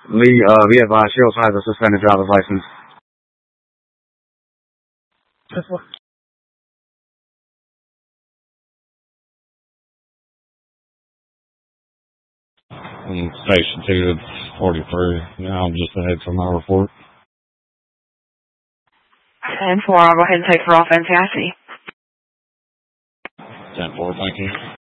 Lee, be advised, she also has a suspended driver's license. Station 2, it's 43. Now I'm just ahead from my report. 10-4, I'll go ahead and take her off and taxi. 10-4, thank you.